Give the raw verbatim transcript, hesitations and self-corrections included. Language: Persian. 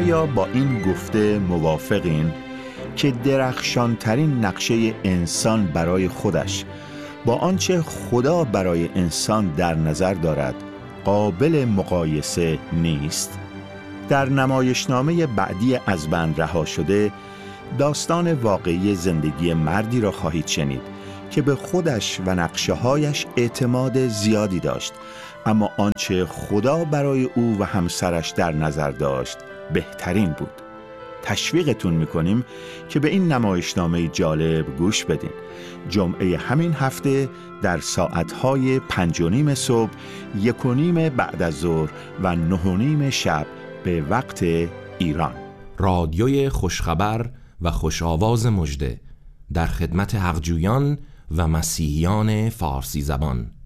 آیا با این گفته موافقین که درخشانترین نقشه انسان برای خودش با آنچه خدا برای انسان در نظر دارد قابل مقایسه نیست؟ در نمایشنامه بعدی از بند رها شده داستان واقعی زندگی مردی را خواهید شنید که به خودش و نقشه‌هایش اعتماد زیادی داشت، اما آنچه خدا برای او و همسرش در نظر داشت بهترین بود. تشویقتون میکنیم که به این نمایشنامه جالب گوش بدین. جمعه همین هفته در ساعتهای پنج و نیم صبح، یک و نیم بعد از ظهر و نه و نیم شب به وقت ایران. رادیوی خوشخبر و خوشآواز مژده در خدمت حقجویان و مسیحیان فارسی زبان.